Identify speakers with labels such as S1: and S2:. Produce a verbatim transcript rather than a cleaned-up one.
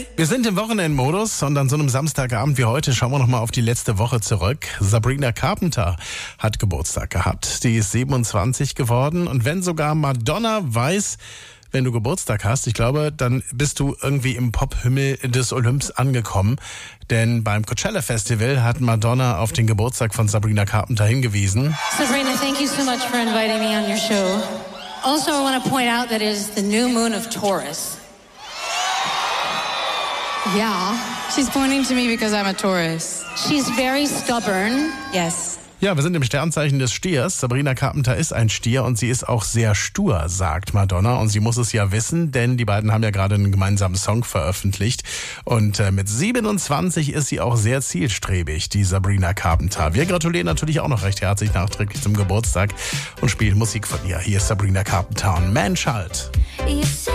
S1: Wir sind im Wochenendmodus und an so einem Samstagabend wie heute schauen wir nochmal auf die letzte Woche zurück. Sabrina Carpenter hat Geburtstag gehabt. Die ist siebenundzwanzig geworden und wenn sogar Madonna weiß, wenn du Geburtstag hast, ich glaube, dann bist du irgendwie im Pop-Himmel des Olymps angekommen. Denn beim Coachella Festival hat Madonna auf den Geburtstag von Sabrina Carpenter hingewiesen.
S2: Sabrina, thank you so much for inviting me on your show. Also, I want to point out that it is the new moon of Taurus.
S3: Yeah, she's pointing to me because I'm a Taurus.
S2: She's very stubborn.
S3: Yes.
S1: Ja, wir sind im Sternzeichen des Stiers. Sabrina Carpenter ist ein Stier und sie ist auch sehr stur, sagt Madonna. Und sie muss es ja wissen, denn die beiden haben ja gerade einen gemeinsamen Song veröffentlicht. Und äh, mit siebenundzwanzig ist sie auch sehr zielstrebig, die Sabrina Carpenter. Wir gratulieren natürlich auch noch recht herzlich nachträglich zum Geburtstag und spielen Musik von ihr. Hier ist Sabrina Carpenter und Man Child.